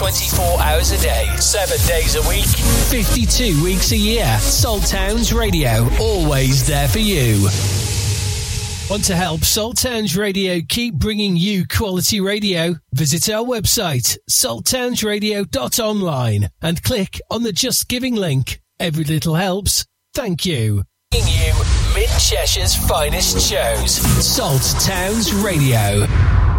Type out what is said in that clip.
24 hours a day, 7 days a week, 52 weeks a year. Salt Towns Radio, always there for you. Want to help Salt Towns Radio keep bringing you quality radio? Visit our website, salttownsradio.online, and click on the Just Giving link. Every little helps. Thank you. Bringing you Mid-Cheshire's finest shows. Salt Towns Radio.